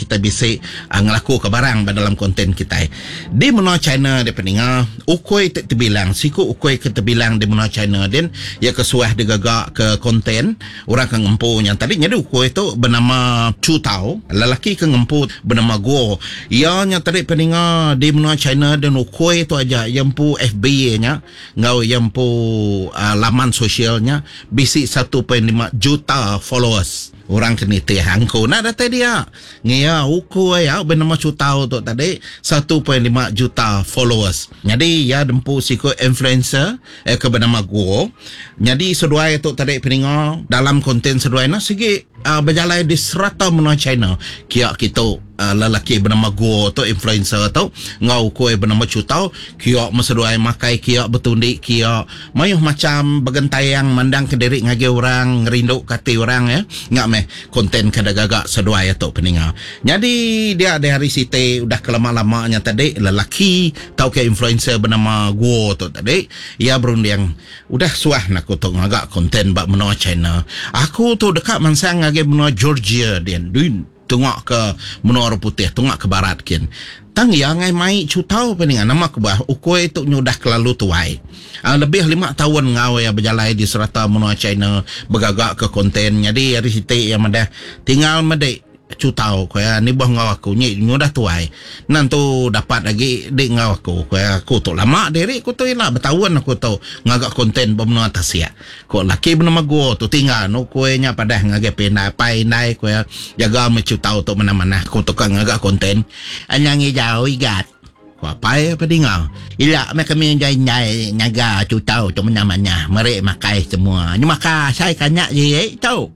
kita bisik ngelaku ke barang dalam konten kita. Di menua China dia peninga ukoi terbilang siku ukoi ke terbilang di menua China dan ya kesuah digagak ke konten orang ke ngempu yang tadi jadi ukoi itu bernama Chu Tao, lelaki ke ngempu bernama Guo. Ia yang tadi peninga di menua China dan ukoi itu aja yang pu FB nya ngau yang pu laman sosialnya bisik 1.5 juta followers. Orang kini hangko na data dia ngia uko ya bernama Chu Tao tu tadi 1.5 juta followers. Jadi ya dempu siko influencer ke bernama Guo. Jadi seduai tu tadi peninga dalam konten seduai na segi berjalan di serata menua China. Kia kita lelaki bernama Guo tu influencer tu ngau kue bernama Chu Tao kia meseduai makai kia betundik kia mayuh macam begentayang mandang ke diri ngage orang ngerindu kati orang ya ngak meh konten kada gagak seduai tu peninga. Jadi dia dari site udah kelama-lamanya tadi lelaki tau ke influencer bernama Guo tu tadi ia berundang udah suah nak tu ngagak konten bak menua China. Aku tu dekat mansang ngage menua Georgia dan tengok ke menua putih, tengok ke barat kin. Tang yang ngai mai Chu Tao peningan nama ke bah ukoi tu nyudah kelalu tuai. Lebih 5 tahun ngau ya berjalan di serata menua China bergagak ke konten. Jadi dari situ yang ada tinggal medek Chu Tao kaya ni bah ngau aku nyudah tuai. Nan tu dapat lagi dek ngau aku kaya aku tu lama diri aku tu lah bertahun aku tu ngagak konten benua Asia. Kok laki bernama Guo tu tinggal no kuenya padah ngagak pindah pai nai kaya jaga me Chu Tao tu mana-mana aku tu kan ngagak konten. Anyang jauh igat. Kok apa pedinga? Ila me kami nyai nyaga Chu Tao tu mana-mana. Mereka makai semua. Ni maka saya kanyak je tau.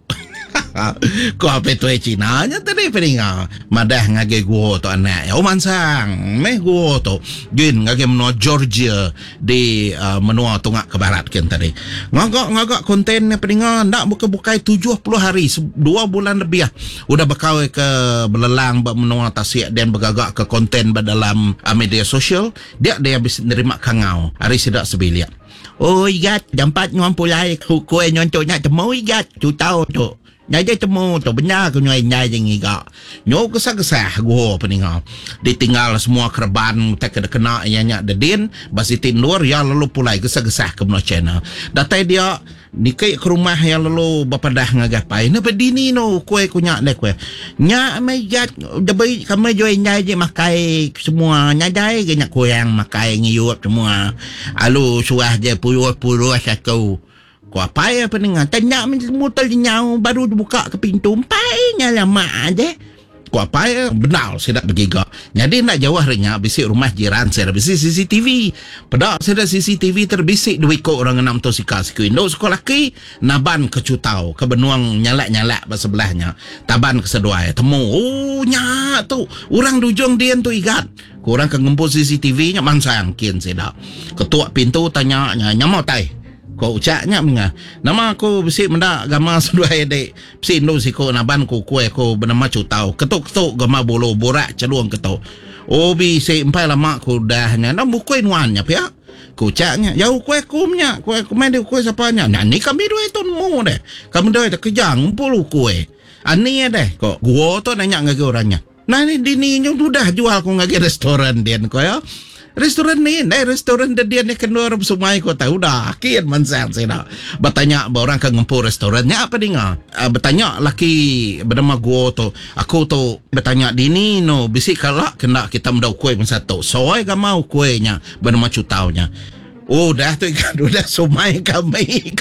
Kau apa tu Cina nya tadi peninga madah ngage Guo tu anak ya mansang meh Guo tu gin ngage menua Georgia di menua tengah ke barat kan tadi ngagak konten peninga ndak buka-bukai 70 hari 2 bulan lebih udah bakal ke belelang menua Tasik dan bergagak ke konten dalam media sosial dia habis nerima kangau hari sidak sebilik. Oh igat dampat ngumpulai kue nyontoknya temu igat Chu Tao tu. Nyai temu tu benar ke nyai yang iga. Nyo kesah-kesah Guo peninga. Ditinggal semua kerban tak kena ianya dedin basi tindur ya lalu pulai kesah-kesah ke menua China. Datai dia nikai ke rumah yang lalu bapadah ngagapai. Na bedini no kue kunya ne kue. Nya mejat debai kami join nyai je makai semua nyai ke nyak kue yang makai ngiyup semua. Alu suah je puluh sakau. Kau apa ya peningan? Tanya mutal nyau baru dibuka ke pintu. Painya lama aja. Kau apa ya? Benar saya tak bergigak. Jadi nak jawah renya bisik rumah jiran saya bisik CCTV. Pedak saya CCTV terbisik dua ikut orang enam tu sika siku Indo sekolah laki naban ke Chu Tao ke benuang nyalak-nyalak sebelahnya. Taban ke seduai temu. Oh nyak tu orang dujung dia tu igat. Kurang ke ngempus CCTV nya mansang kian saya dak. Ketua pintu tanya nya mau tai. Kau ucapnya menga. Nama aku bisik mendak gama seduai dek. Bisik no siko naban ku kue ko bernama Chu Tao. Ketuk-ketuk gama bolo borak celuang ketuk. Oh bisik empai lama ku dahnya. Nama kue nuannya pihak. Ku ucapnya. Jauh kue kumnya. Kue kumain dia kue sapanya. Nah ni kami dua itu mu deh. Kami dua itu kejang puluh kue. Ani deh. Kok gua tu nanya ngagi orangnya. Nah ni dini yang sudah jual ku ngagi restoran dia kau ya. Restoran ni, restoran dia ni kendor semua kau tahu dah. Kian mansang saya dah. Bertanya orang kan ngempu restorannya apa dengar? Bertanya laki bernama Guo tu. Aku tu bertanya dini no bisik kalak kena kita mendau kue satu. Soai gak mau kuenya bernama Chu Tao nya. Oh dah tu ikan udah sumai kami.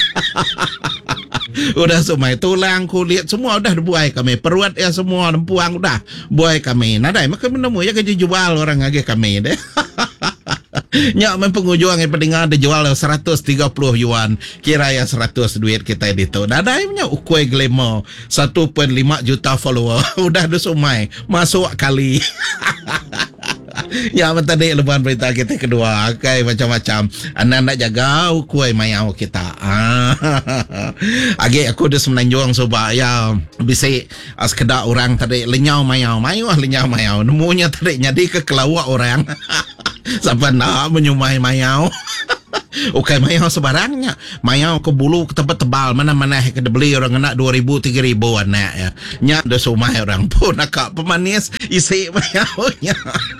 Udah sumai tulang kulit semua udah dibuai kami. Perut ya semua nempuang udah buai kami. Nadai maka menemu ya kerja jual orang lagi kami deh. Nyak pengunjung yang pendengar dijual 130 yuan kira ya 100 duit kita itu dadainya ukui glamour 1.5 juta follower udah dusumai masuk kali. Ya tadi lebaran berita kita kedua kayak macam-macam anda jaga ukui mayau kita agi aku dah semenanjung coba ya bisa sekedar orang tadi lenyau mayau lenyau mayau nemunya tadi jadi ke kelawak orang sampai nak menyumai mayau Okay, mayang sebarangnya. Mayang ke bulu ke tempat tebal. Mana-mana ke beli orang nak 2,000, 3,000 anak ya. Nyak dah sumai orang pun nak pemanis isi mayangnya.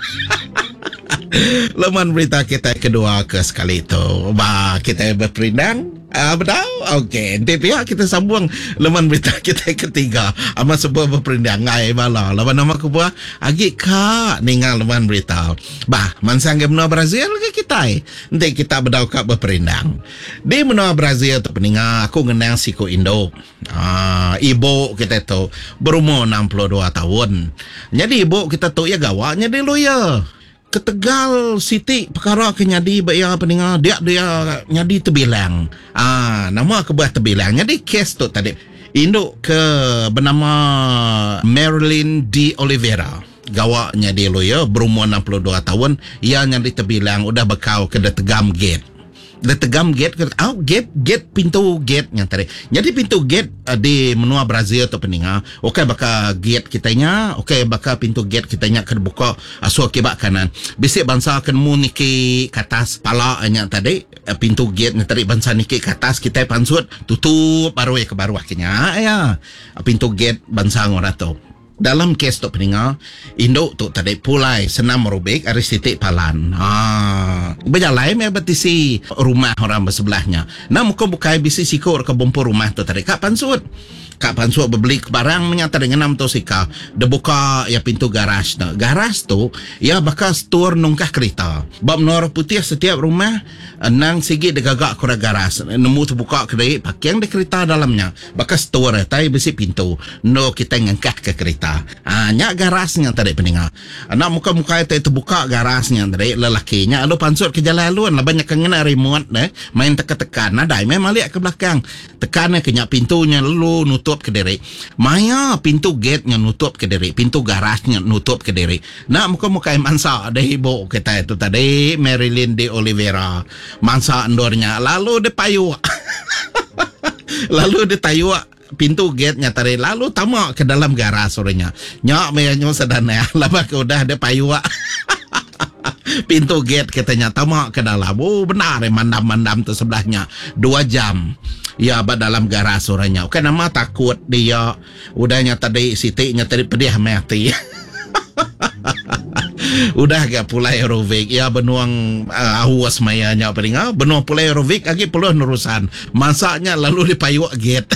Laman berita kita kedua ke sekali itu. Kita berperindang. Betul? Okey. Nanti pihak kita sambung laman berita kita ketiga. Ama sebuah berperindang. Ngai bala. Laman nama kebuah. Agi kak ningal laman berita. Mansang ke benua Brazil ke kita. Nanti kita berdau kak berperindang. Di benua Brazil tu peninga. Aku ngenang siku Indo. Ibu kita tu berumur 62 tahun. Jadi ibu kita tu ya gawaknya di lawyer. Ketegal Siti perkara ke nyadi baya peninga dia nyadi terbilang. Nama kebuah terbilang. Jadi kes tu tadi induk ke bernama Marilyn D. Oliveira. Gawaknya dia lawyer berumur 62 tahun. Ia nyadi terbilang udah bekau ke Tegam Gate. Tegam Gate gate pintu gate yang tadi. Jadi pintu gate di menua Brazil tu peninga. Okey baka gate kitanya, okey baka pintu gate kitanya ke buka asu kibak kanan. Bisik bangsa akan mu niki ke atas pala nya tadi pintu gate nya tadi bangsa niki ke atas kita pansut tutup baru ke bawah kenya ya. Pintu gate bangsa ngora tu. Dalam kes tu peninga induk tu tadi pulai senam merubik ari sitik palan. Berjalan betisi rumah orang bersebelahnya. Nah muka bukai bisi sikur ke bumpur rumah tu tadi kak pansut berbeli barang menyata dengan nam tu sika. Dia buka ya pintu garaj tu. Garaj tu ya bakal store nungkah kereta. Bab Nora Putih setiap rumah nang sigi de gagak kura garaj. Nemu tu buka kedai pakaian de kereta dalamnya. Bakal store tai besi pintu. No kita ngangkat ke kereta. Nyak garasnya tadi peninga. Anak muka-muka itu buka garasnya tadi lelakinya. Lalu pansut ke jalan luan lah banyak kena remote main tekan-tekan. Ada memang lihat ke belakang. Tekannya ke nyak pintunya lalu nutup ke diri. Maya pintu gate-nya nutup ke diri. Pintu garasnya nutup ke diri. Nak muka-muka mansa ada ibu kita itu tadi Marilyn D. Oliveira. Mansa endornya. Lalu dia payu. Lalu dia tayu pintu gate-nya tadi. Lalu tamak ke dalam garas sorenya. Nyak mayanya sedana. Lama ke udah ada payu. Pintu gate katanya tamak ke dalam. Benar mandam-mandam tu sebelahnya 2 jam. Ya dalam garas sorenya. Oke nama takut dia. Udahnya tadi sitiknya tadi pedih mati. Udah gak pulai aerobik ya benuang awas mayanya peringa benuang pulai aerobik lagi perlu nurusan masaknya lalu dipayuk gate.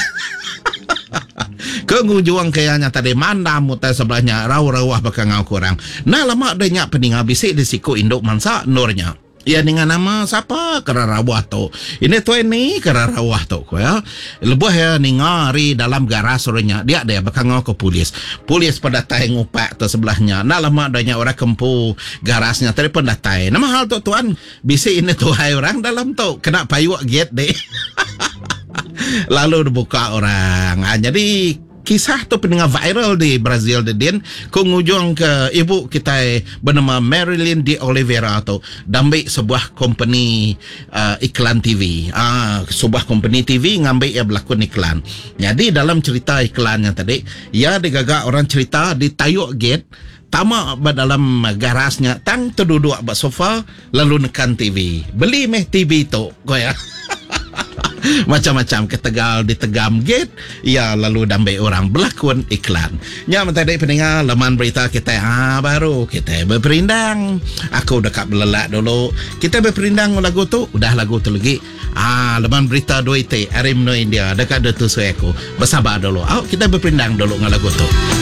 Kengujung kayaknya tadi mana mutai sebelahnya raw-rawah bakal ngau kurang. Nah lama adanya peninga bisik di siku induk mansa nurnya. Ya dengan nama siapa kerarawah tu. Ini tu ini kerarawah tu ya. Lebuh ya ningari dalam garas sorenya. Dia bakal ngau ke polis. Polis pada tai ngupak tu sebelahnya. Nah lama adanya orang kempu garasnya tadi pun dah tai. Nama hal tu tuan bisik ini tu hai orang dalam tu kena payuk gate deh. Lalu dibuka orang. Jadi kisah tu pendengar viral di Brazil din kengujung ke ibu kita bernama Marilyn D. Oliveira tu dambai sebuah company iklan TV. Sebuah company TV ngambil ia berlakon iklan. Jadi dalam cerita iklannya tadi ya digagak orang cerita di tayuk gate tamak dalam garasnya tang terduduk atas sofa lalu nekan TV. Beli meh TV tu kau ya. Macam-macam ke Tegal di Tegam Gate ya lalu dambai orang berlakon iklan. Ya mentadai pendengar laman berita kita baru kita berperindang. Aku dekat belelak dulu. Kita berperindang lagu tu udah lagu tu lagi. Laman berita doi te Arim no India dekat tu aku. Bersabar dulu. Kita berperindang dulu dengan lagu tu.